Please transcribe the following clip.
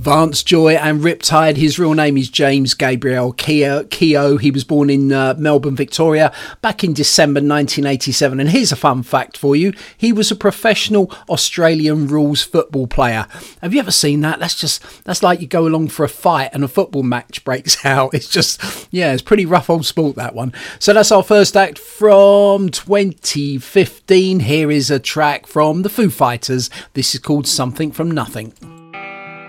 Vance Joy and Riptide. His real name is James Gabriel Keogh. He was born in Melbourne, Victoria, back in December 1987. And here's a fun fact for you. He was a professional Australian rules football player. Have you ever seen that? That's like you go along for a fight and a football match breaks out. It's just, it's pretty rough old sport, that one. So that's our first act from 2015. Here is a track from the Foo Fighters. This is called Something from Nothing.